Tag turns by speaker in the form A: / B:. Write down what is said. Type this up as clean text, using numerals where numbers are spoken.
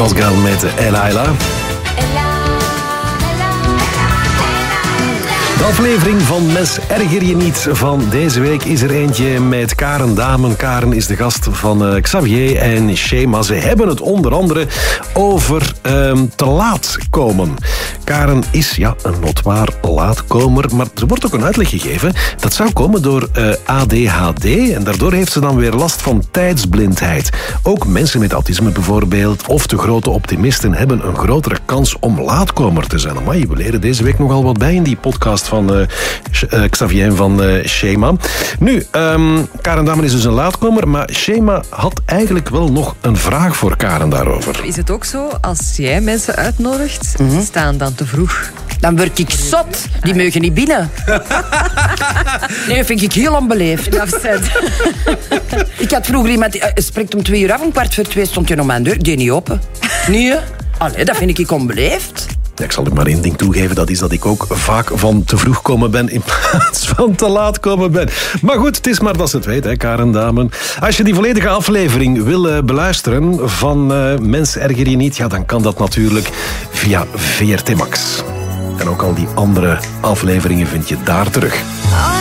A: Frosgal met Ella. De aflevering van Mes Erger Je Niet van deze week is er eentje met Karen Damen. Karen is de gast van Xavier en Shema. Ze hebben het onder andere over te laat komen. Karen is een notwaar laatkomer, maar er wordt ook een uitleg gegeven. Dat zou komen door ADHD en daardoor heeft ze dan weer last van tijdsblindheid. Ook mensen met autisme bijvoorbeeld of te grote optimisten hebben een grotere kans om laatkomer te zijn. Amai, we leren deze week nogal wat bij in die podcast van Xavier en van Shema. Nu, Karen Damen is dus een laatkomer, maar Shema had eigenlijk wel nog een vraag voor Karen daarover.
B: Is het ook zo, als jij mensen uitnodigt, staan dan te vroeg?
C: Dan word ik zot. Die mogen niet binnen. Nee, dat vind ik heel onbeleefd. Ik had vroeger iemand... spreekt om 2 uur af, om 1:45 stond je nog aan de deur. Die niet open. Nee, allee, dat vind ik onbeleefd.
A: Ja, ik zal er maar één ding toegeven, dat is dat ik ook vaak van te vroeg komen ben in plaats van te laat komen ben. Maar goed, het is maar dat ze het weet, hè, Karen Damen. Als je die volledige aflevering wil beluisteren van Mens Erger Je Niet, dan kan dat natuurlijk via VRT Max. En ook al die andere afleveringen vind je daar terug.